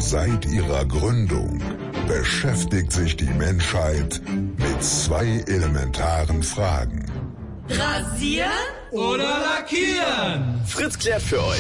Seit ihrer Gründung beschäftigt sich die Menschheit mit zwei elementaren Fragen. Rasieren oder lackieren? Fritz klärt für euch.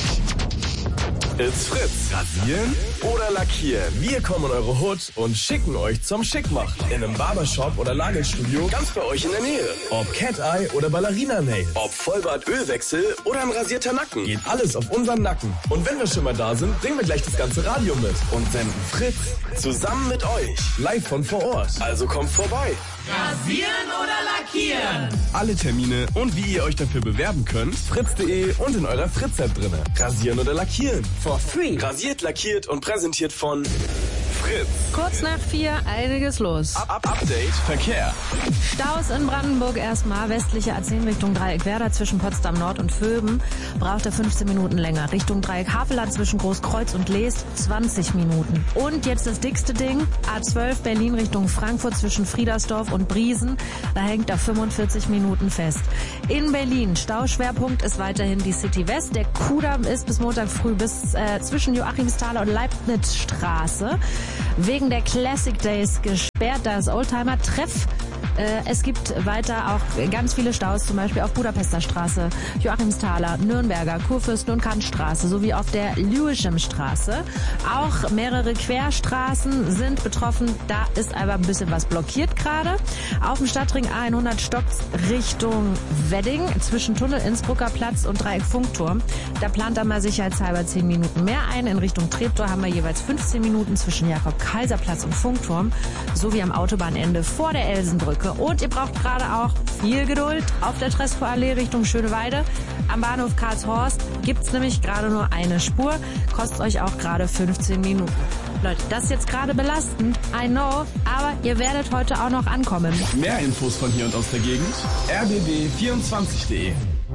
It's Fritz. Rasieren oder lackieren? Wir kommen in eure Hood und schicken euch zum Schickmachen. In einem Barbershop oder Nagelstudio ganz bei euch in der Nähe. Ob Cat-Eye oder Ballerina-Nail. Ob Vollbart-Ölwechsel oder ein rasierter Nacken. Geht alles auf unseren Nacken. Und wenn wir schon mal da sind, bringen wir gleich das ganze Radio mit. Und senden Fritz zusammen mit euch. Live von vor Ort. Also kommt vorbei. Rasieren oder lackieren? Alle Termine und wie ihr euch dafür bewerben könnt, fritz.de und in eurer Fritz-App drinne. Rasieren oder lackieren? For free. Rasiert, lackiert und präsentiert von Fritz. Kurz nach 4, einiges los. Update Verkehr. Staus in Brandenburg erstmal. Westliche A10 Richtung Dreieck Werder zwischen Potsdam Nord und Vöben braucht er 15 Minuten länger. Richtung Dreieck Havelland zwischen Großkreuz und Leest 20 Minuten. Und jetzt das dickste Ding. A12 Berlin Richtung Frankfurt zwischen Friedersdorf und Briesen. Da hängt er 45 Minuten fest. In Berlin Stauschwerpunkt ist weiterhin die City West. Der Kudamm ist bis Montag früh bis zwischen Joachimsthaler und Leibnizstraße wegen der Classic Days gesperrt. Da ist Oldtimer-Treff. Es gibt weiter auch ganz viele Staus, zum Beispiel auf Budapester Straße, Joachimsthaler, Nürnberger, Kurfürsten- und Kantstraße sowie auf der Lewisham-Straße. Auch mehrere Querstraßen sind betroffen. Da ist aber ein bisschen was blockiert gerade. Auf dem Stadtring A100 stockt Richtung Wedding zwischen Tunnel Innsbrucker Platz und Dreieck Funkturm. Da plant er mal sicherheitshalber 10 Minuten mehr ein. In Richtung Treptow haben wir jeweils 15 Minuten zwischen Jakob-Kaiser-Platz und Funkturm sowie am Autobahnende vor der Elsenbrücke. Und ihr braucht gerade auch viel Geduld auf der Tresco-Allee Richtung Schöneweide. Am Bahnhof Karlshorst gibt's nämlich gerade nur eine Spur. Kostet euch auch gerade 15 Minuten. Leute, das ist jetzt gerade belastend, I know, aber ihr werdet heute auch noch ankommen. Mehr Infos von hier und aus der Gegend rbb24.de.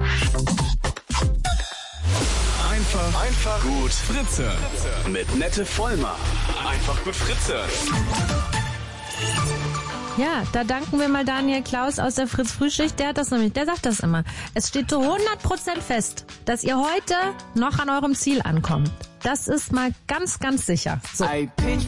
Einfach gut Fritze. Mit Nette Vollmer. Einfach gut Fritze. Ja, da danken wir mal Daniel Klaus aus der Fritz-Frühschicht. Der sagt das immer. Es steht zu 100% fest, dass ihr heute noch an eurem Ziel ankommt. Das ist mal ganz, ganz sicher. So.